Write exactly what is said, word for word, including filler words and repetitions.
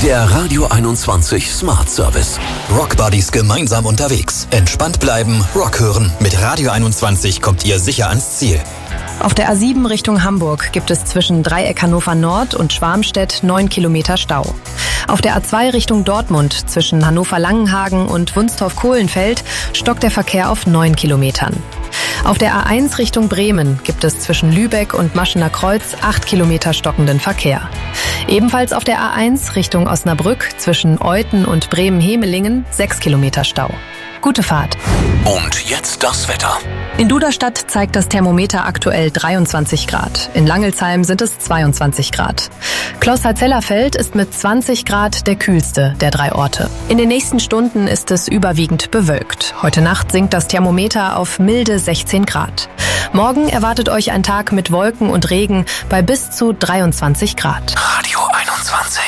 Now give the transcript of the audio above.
Der Radio einundzwanzig Smart Service. Rock Buddies gemeinsam unterwegs. Entspannt bleiben, Rock hören. Mit Radio einundzwanzig kommt ihr sicher ans Ziel. Auf der A sieben Richtung Hamburg gibt es zwischen Dreieck Hannover Nord und Schwarmstedt neun Kilometer Stau. Auf der A zwei Richtung Dortmund zwischen Hannover-Langenhagen und Wunstorf-Kohlenfeld stockt der Verkehr auf neun Kilometern. Auf der A eins Richtung Bremen gibt es zwischen Lübeck und Maschener Kreuz acht Kilometer stockenden Verkehr. Ebenfalls auf der A eins Richtung Osnabrück zwischen Euthen und Bremen-Hemelingen sechs Kilometer Stau. Gute Fahrt. Und jetzt das Wetter. In Duderstadt zeigt das Thermometer aktuell dreiundzwanzig Grad. In Langelsheim sind es zweiundzwanzig Grad. Kloster-Zellerfeld ist mit zwanzig Grad der kühlste der drei Orte. In den nächsten Stunden ist es überwiegend bewölkt. Heute Nacht sinkt das Thermometer auf milde sechzehn Grad. Morgen erwartet euch ein Tag mit Wolken und Regen bei bis zu dreiundzwanzig Grad. Radio einundzwanzig.